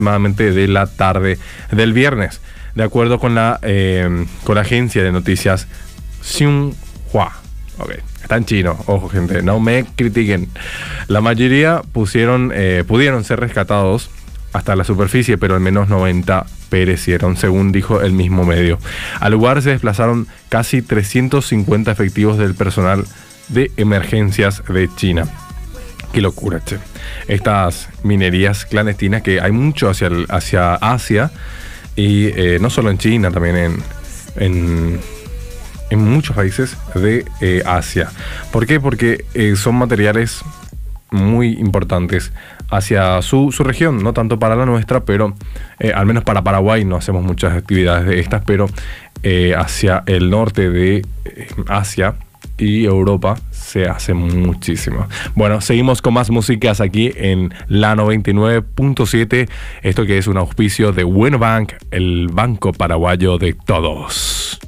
aproximadamente de la tarde del viernes, de acuerdo con la agencia de noticias Xinhua. Okay. Está en chino, ojo gente, no me critiquen. La mayoría pudieron ser rescatados hasta la superficie, pero al menos 90 perecieron, según dijo el mismo medio. Al lugar se desplazaron casi 350 efectivos del personal de emergencias de China. Qué locura, che. Estas minerías clandestinas que hay mucho hacia Asia, y no solo en China, también en muchos países de Asia. ¿Por qué? Porque son materiales muy importantes hacia su región, no tanto para la nuestra, pero al menos para Paraguay no hacemos muchas actividades de estas, pero hacia el norte de Asia y Europa se hace muchísimo. Bueno, seguimos con más músicas aquí en la 99.7, esto que es un auspicio de Bueno Bank, el banco paraguayo de todos.